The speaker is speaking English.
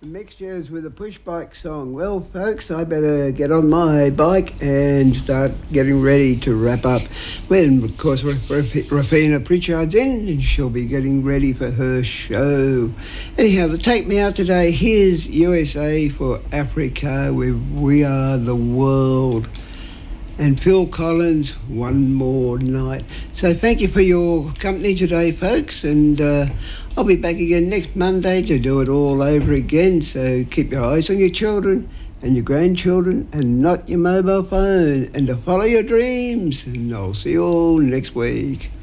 Mixtures with a push bike song. Well, folks, I better get on my bike and start getting ready to wrap up. When, of course, Rafina Pritchard's in and she'll be getting ready for her show. Anyhow, the Take Me Out today, here's USA for Africa with We Are the World. And Phil Collins, One More Night. So thank you for your company today, folks, and I'll be back again next Monday to do it all over again. So keep your eyes on your children and your grandchildren and not your mobile phone, and to follow your dreams. And I'll see you all next week.